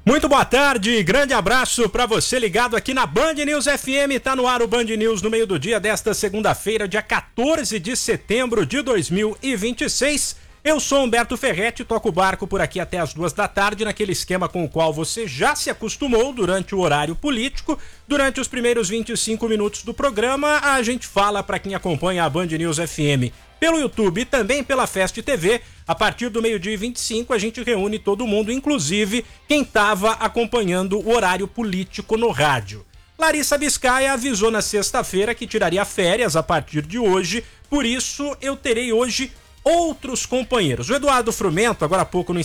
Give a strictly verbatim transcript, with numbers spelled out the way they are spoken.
Muito boa tarde, grande abraço para você ligado aqui na Band News F M, tá no ar o Band News no meio do dia desta segunda-feira, dia quatorze de setembro de dois mil e vinte e seis. Eu sou Humberto Ferretti, toco o barco por aqui até as duas da tarde, naquele esquema com o qual você já se acostumou durante o horário político. Durante os primeiros vinte e cinco minutos do programa, a gente fala para quem acompanha a Band News F M pelo YouTube e também pela Fest T V. A partir do meio-dia e vinte e cinco, a gente reúne todo mundo, inclusive quem estava acompanhando o horário político no rádio. Larissa Biscaia avisou na sexta-feira que tiraria férias a partir de hoje, por isso eu terei hoje outros companheiros. O Eduardo Frumento, agora há pouco no